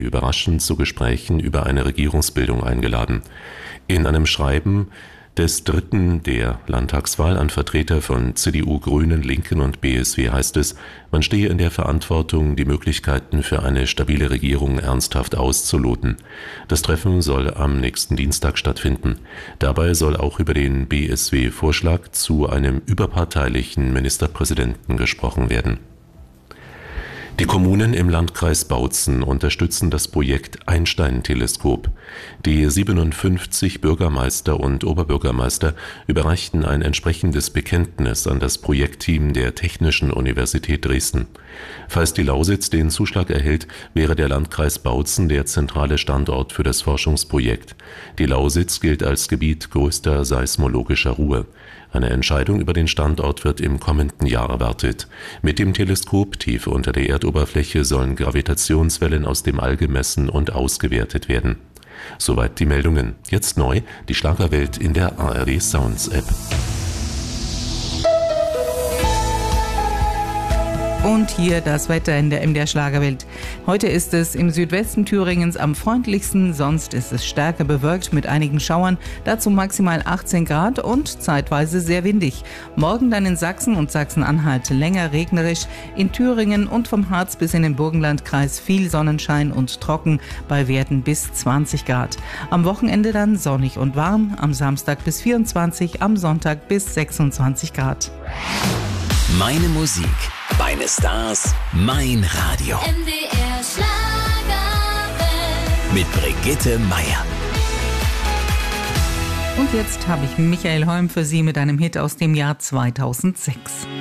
überraschend zu Gesprächen über eine Regierungsbildung eingeladen. In einem Schreiben des Dritten der Landtagswahl an Vertreter von CDU, Grünen, Linken und BSW heißt es, man stehe in der Verantwortung, die Möglichkeiten für eine stabile Regierung ernsthaft auszuloten. Das Treffen soll am nächsten Dienstag stattfinden. Dabei soll auch über den BSW-Vorschlag zu einem überparteilichen Ministerpräsidenten gesprochen werden. Die Kommunen im Landkreis Bautzen unterstützen das Projekt Einstein-Teleskop. Die 57 Bürgermeister und Oberbürgermeister überreichten ein entsprechendes Bekenntnis an das Projektteam der Technischen Universität Dresden. Falls die Lausitz den Zuschlag erhält, wäre der Landkreis Bautzen der zentrale Standort für das Forschungsprojekt. Die Lausitz gilt als Gebiet größter seismologischer Ruhe. Eine Entscheidung über den Standort wird im kommenden Jahr erwartet. Mit dem Teleskop tief unter der Erdoberfläche sollen Gravitationswellen aus dem All gemessen und ausgewertet werden. Soweit die Meldungen. Jetzt neu, die Schlagerwelt in der ARD Sounds App. Und hier das Wetter in der MDR Schlagerwelt. Heute ist es im Südwesten Thüringens am freundlichsten, sonst ist es stärker bewölkt mit einigen Schauern, dazu maximal 18 Grad und zeitweise sehr windig. Morgen dann in Sachsen und Sachsen-Anhalt länger regnerisch, in Thüringen und vom Harz bis in den Burgenlandkreis viel Sonnenschein und trocken bei Werten bis 20 Grad. Am Wochenende dann sonnig und warm, am Samstag bis 24, am Sonntag bis 26 Grad. Meine Musik, meine Stars, mein Radio. MDR Schlagerwelt. Mit Brigitte Meier. Und jetzt habe ich Michael Holm für Sie mit einem Hit aus dem Jahr 2006.